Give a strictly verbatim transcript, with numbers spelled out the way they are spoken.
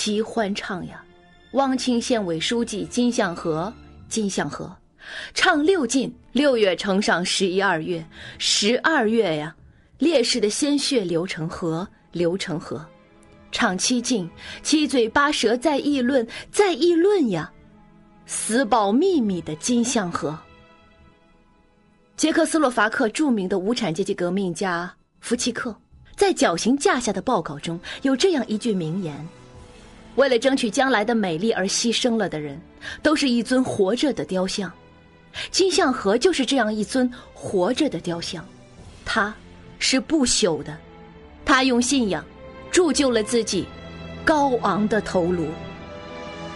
其欢唱呀！汪清县委书记金向和，金向和，唱六进，六月呈上十一二月，十二月呀，烈士的鲜血流成河，流成河。唱七进，七嘴八舌在议论，在议论呀，死保秘密的金向和。捷克斯洛伐克著名的无产阶级革命家福奇克在绞刑架下的报告中有这样一句名言：为了争取将来的美丽而牺牲了的人，都是一尊活着的雕像。金向和就是这样一尊活着的雕像，他是不朽的，他用信仰铸就了自己高昂的头颅。